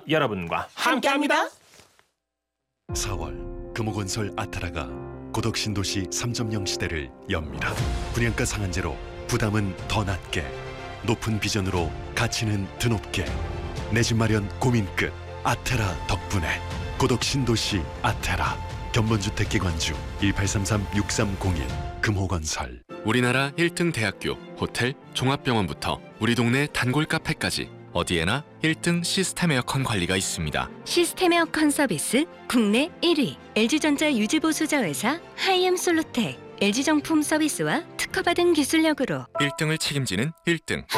여러분과 함께합니다. 4월 금호건설 아타라가 고덕신도시 3.0 시대를 엽니다. 분양가 상한제로 부담은 더 낮게, 높은 비전으로 가치는 드높게, 내 집 마련 고민 끝 아테라 덕분에 고덕신도시 아테라. 견본주택기관주 1833-6301 금호건설. 우리나라 1등 대학교, 호텔, 종합병원부터 우리 동네 단골 카페까지 어디에나 1등 시스템 에어컨 관리가 있습니다. 시스템 에어컨 서비스 국내 1위 LG전자 유지보수자회사 하이엠솔루텍 LG정품 서비스와 특허받은 기술력으로 1등을 책임지는 1등